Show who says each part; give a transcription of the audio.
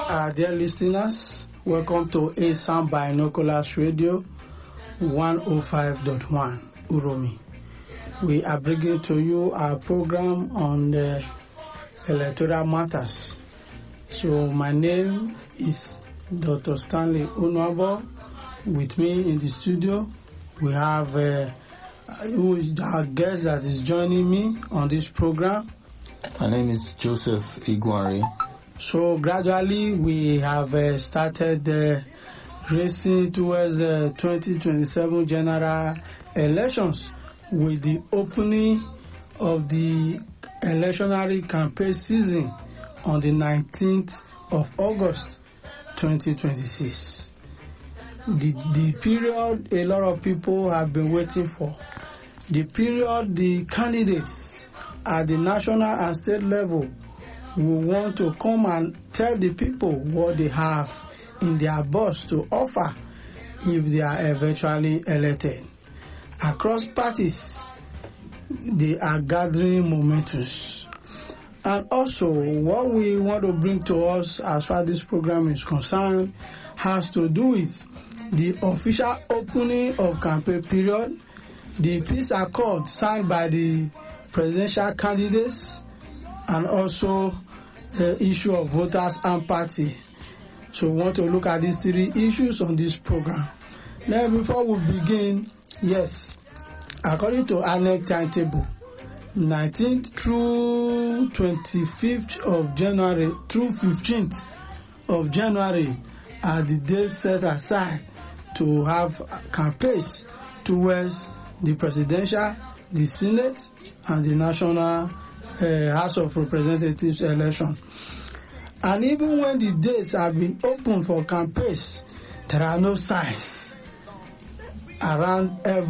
Speaker 1: Dear listeners, welcome to ASAM Binoculars Radio 105.1 Uromi. We are bringing to you our program on the electoral matters. So my name is Dr. Stanley Unwabo. With me in the studio, we have our guest that is joining me on this program.
Speaker 2: My name is Joseph Iguari.
Speaker 1: So gradually we have started racing towards the 2027 general elections with the opening of the electionary campaign season on the 19th of August 2026. The period a lot of people have been waiting for. The period the candidates at the national and state level will want to come and tell the people what they have in their box to offer if they are eventually elected. Across parties, they are gathering momentum. And also, what we want to bring to us as far as this program is concerned has to do with the official opening of campaign period, the peace accord signed by the presidential candidates, and also the issue of voters and party. So we want to look at these three issues on this program. Now, before we begin, yes, according to INEC timetable, 19th through 25th of January through 15th of January are the dates set aside to have campaigns towards the presidential, the Senate, and the National House of Representatives election. And even when the dates have been open for campaigns, there are no signs around every